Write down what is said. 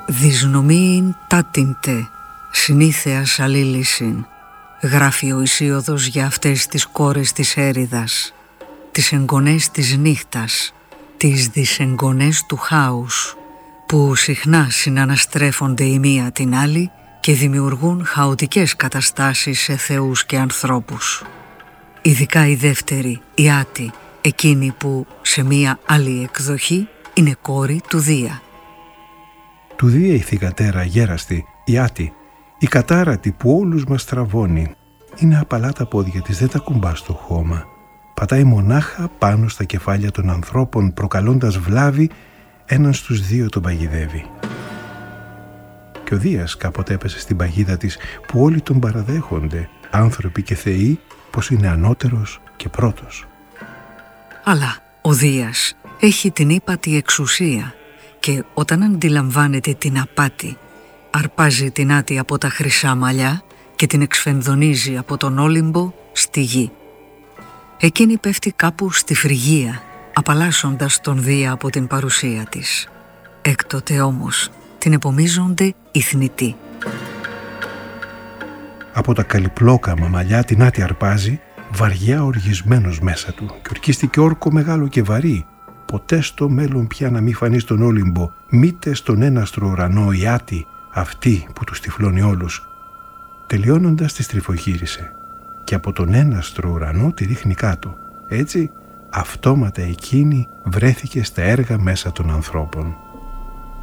«Δυσνομίην τάτιντε, συνήθεας αλλήλυσιν», γράφει ο Ησίωδος για αυτές τις κόρες της έρηδας, τις εγγονές της νύχτας, τις δυσεγγονές του χάους, που συχνά συναναστρέφονται η μία την άλλη και δημιουργούν χαοτικές καταστάσεις σε θεούς και ανθρώπους. Ειδικά η δεύτερη, η Άτη, εκείνη που σε μία άλλη εκδοχή είναι κόρη του Δία. Του Δία η θυγατέρα γέραστη, η Άτη, η κατάρατη που όλους μας τραβώνει. Είναι απαλά τα πόδια της, δεν τα κουμπά στο χώμα. Πατάει μονάχα πάνω στα κεφάλια των ανθρώπων, προκαλώντας βλάβη, έναν στους δύο τον παγιδεύει. Και ο Δίας κάποτε έπεσε στην παγίδα της που όλοι τον παραδέχονται, άνθρωποι και θεοί, πως είναι ανώτερος και πρώτος. Αλλά ο Δίας έχει την ύπατη εξουσία και όταν αντιλαμβάνεται την απάτη, αρπάζει την Άτη από τα χρυσά μαλλιά και την εξφενδονίζει από τον Όλυμπο στη γη. Εκείνη πέφτει κάπου στη Φρυγία, απαλλάσσοντας τον Δία από την παρουσία της. Έκτοτε όμως την επομίζονται οι θνητοί. Από τα καλυπλόκαμα μαλλιά την Άτη αρπάζει, βαριά οργισμένος μέσα του, και ορκίστηκε όρκο μεγάλο και βαρύ. Ποτέ στο μέλλον πια να μη φανεί στον Όλυμπο, μήτε στον έναστρο ουρανό η Άτη, αυτή που τους τυφλώνει όλους. Τελειώνοντας τη στριφογύρισε και από τον έναστρο ουρανό τη ρίχνει κάτω. Έτσι αυτόματα εκείνη βρέθηκε στα έργα μέσα των ανθρώπων.